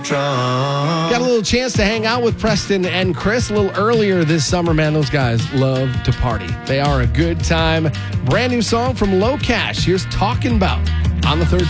drunk. Got a little chance to hang out with Preston and Chris a little earlier this summer, man. Those guys love to party. They are a good time. Brand new song from Low Cash. Here's Talking About on the Third